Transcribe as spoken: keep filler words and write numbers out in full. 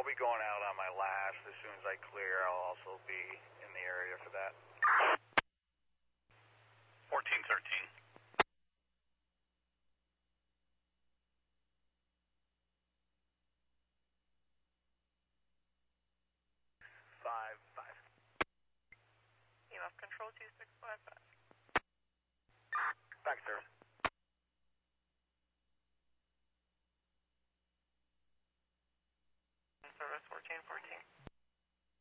be going out on my last. As soon as I clear, I'll also be in the area for that. fourteen thirteen. Five, five. E M F control two six five five. Back, sir. Service fourteen fourteen.